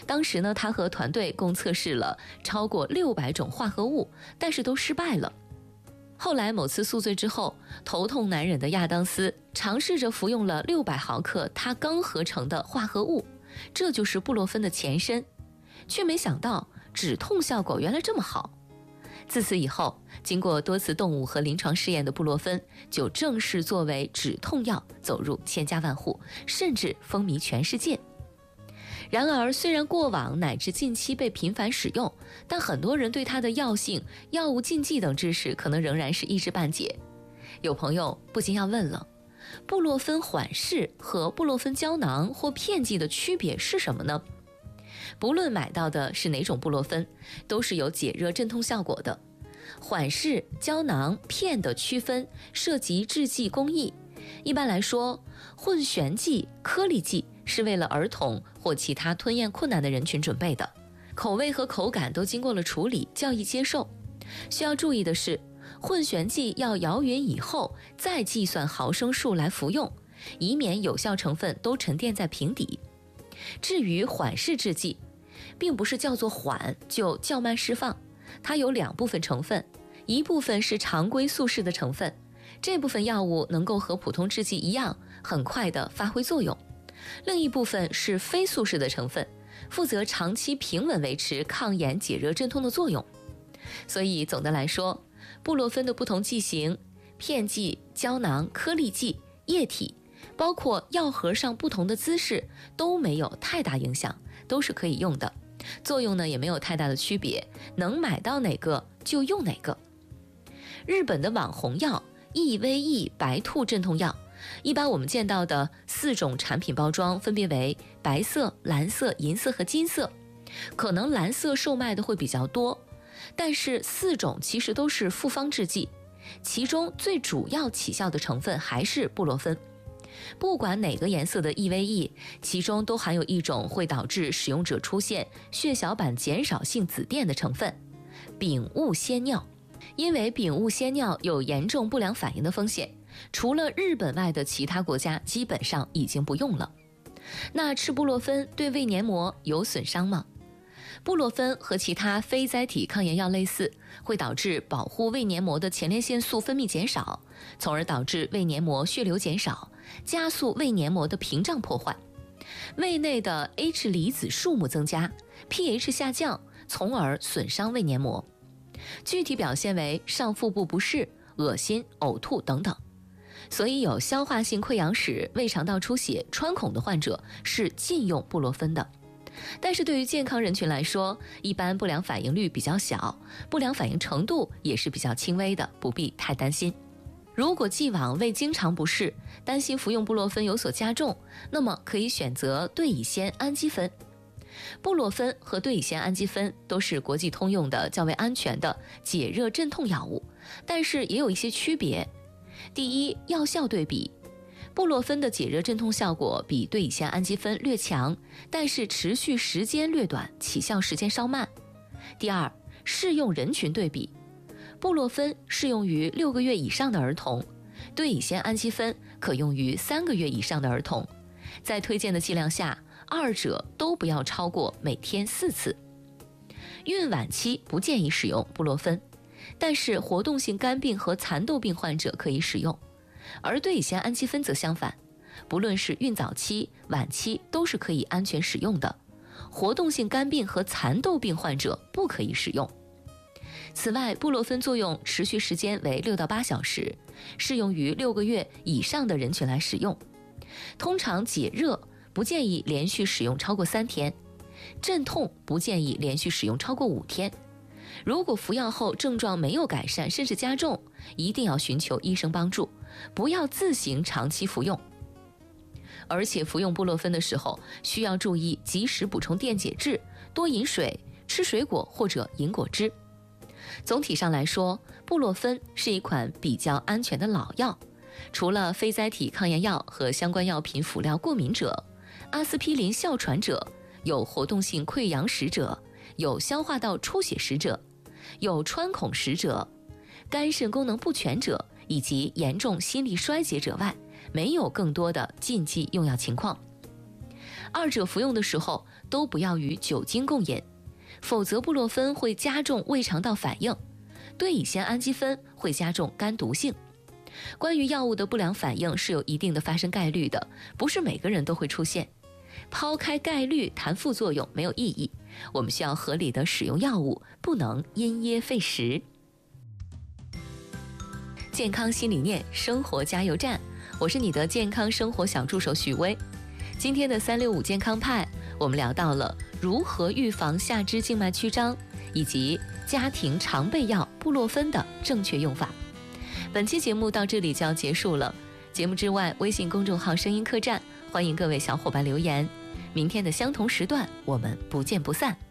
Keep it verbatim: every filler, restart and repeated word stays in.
当时呢，他和团队共测试了超过六百种化合物，但是都失败了。后来某次宿醉之后，头痛难忍的亚当斯尝试着服用了六百毫克他刚合成的化合物，这就是布洛芬的前身，却没想到止痛效果原来这么好。自此以后，经过多次动物和临床试验的布洛芬就正式作为止痛药走入千家万户，甚至风靡全世界。然而，虽然过往乃至近期被频繁使用，但很多人对它的药性、药物禁忌等知识可能仍然是一知半解。有朋友不禁要问了，布洛芬缓释和布洛芬胶囊或片剂的区别是什么呢？不论买到的是哪种布洛芬，都是有解热镇痛效果的。缓释、胶囊、片的区分涉及制剂工艺。一般来说，混旋剂、颗粒剂是为了儿童或其他吞咽困难的人群准备的，口味和口感都经过了处理，较易接受。需要注意的是，混旋剂要摇匀以后再计算毫升数来服用，以免有效成分都沉淀在瓶底。至于缓释制剂，并不是叫做缓就较慢释放，它有两部分成分，一部分是常规速释的成分，这部分药物能够和普通制剂一样很快地发挥作用；另一部分是非速释的成分，负责长期平稳维持抗炎解热镇痛的作用。所以总的来说，布洛芬的不同剂型，片剂、胶囊、颗粒剂、液体，包括药盒上不同的姿势都没有太大影响，都是可以用的，作用呢也没有太大的区别，能买到哪个就用哪个。日本的网红药 E V E 白兔镇痛药，一般我们见到的四种产品包装分别为白色、蓝色、银色和金色，可能蓝色售卖的会比较多，但是四种其实都是复方制剂，其中最主要起效的成分还是布洛芬。不管哪个颜色的 E V E， 其中都含有一种会导致使用者出现血小板减少性紫癜的成分丙戊酰尿。因为丙戊酰尿有严重不良反应的风险，除了日本外的其他国家基本上已经不用了。那吃布洛芬对胃黏膜有损伤吗？布洛芬和其他非甾体抗炎药类似，会导致保护胃黏膜的前列腺素分泌减少，从而导致胃黏膜血流减少，加速胃黏膜的屏障破坏，胃内的 H 离子数目增加， pH 下降，从而损伤胃黏膜。具体表现为上腹部不适、恶心、呕吐等等。所以有消化性溃疡史、胃肠道出血、穿孔的患者是禁用布洛芬的。但是对于健康人群来说，一般不良反应率比较小，不良反应程度也是比较轻微的，不必太担心。如果既往胃经常不适，担心服用布洛芬有所加重，那么可以选择对乙酰氨基酚。布洛芬和对乙酰氨基酚都是国际通用的较为安全的解热镇痛药物，但是也有一些区别。第一，药效对比，布洛芬的解热镇痛效果比对乙酰氨基酚略强，但是持续时间略短，起效时间稍慢。第二，适用人群对比，布洛芬适用于六个月以上的儿童，对乙酰氨基酚可用于三个月以上的儿童。在推荐的剂量下，二者都不要超过每天四次。孕晚期不建议使用布洛芬，但是活动性肝病和蚕豆病患者可以使用。而对乙酰氨基酚则相反，不论是孕早期、晚期都是可以安全使用的。活动性肝病和蚕豆病患者不可以使用。此外，布洛芬作用持续时间为六到八小时，适用于六个月以上的人群来使用。通常解热不建议连续使用超过三天，镇痛不建议连续使用超过五天。如果服药后症状没有改善甚至加重，一定要寻求医生帮助，不要自行长期服用。而且服用布洛芬的时候，需要注意及时补充电解质，多饮水，吃水果或者饮果汁。总体上来说，布洛芬是一款比较安全的老药，除了非甾体抗炎药和相关药品辅料过敏者、阿司匹林哮喘者、有活动性溃疡史者、有消化道出血史者、有穿孔史者、肝肾功能不全者以及严重心力衰竭者外，没有更多的禁忌用药情况。二者服用的时候都不要与酒精共饮，否则布洛芬会加重胃肠道反应，对乙酰氨基酚会加重肝毒性。关于药物的不良反应是有一定的发生概率的，不是每个人都会出现。抛开概率谈副作用没有意义，我们需要合理的使用药物，不能因噎废食。健康新理念，生活加油站，我是你的健康生活小助手许巍。今天的三六五健康派，我们聊到了如何预防下肢静脉曲张，以及家庭常备药布洛芬的正确用法。本期节目到这里就要结束了。节目之外，微信公众号声音客栈，欢迎各位小伙伴留言。明天的相同时段，我们不见不散。